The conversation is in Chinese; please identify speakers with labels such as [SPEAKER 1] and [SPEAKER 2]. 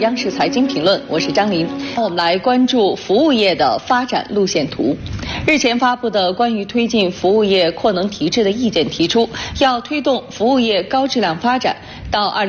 [SPEAKER 1] 央视财经评论，我是张琳。我们来关注服务业的发展路线图。日前发布的关于推进服务业扩能提质的意见提出，要推动服务业高质量发展，到